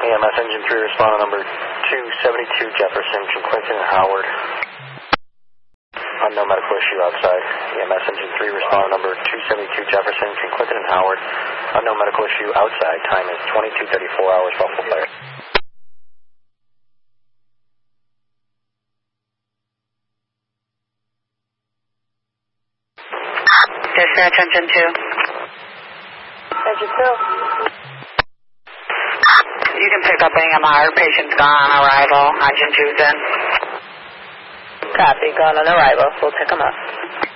EMS engine 3 responder number 272 Jefferson from Clinton and Howard. Unknown medical issue outside. EMS engine 3 responder number 272 Jefferson from Clinton and Howard. Unknown medical issue outside. Time is 22:34 hours. Buffalo Fire. Dispatch engine 2. Engine 2. You can pick up AMR. Patient's gone on arrival. Engine 2's in. Copy. Gone on arrival. We'll pick them up.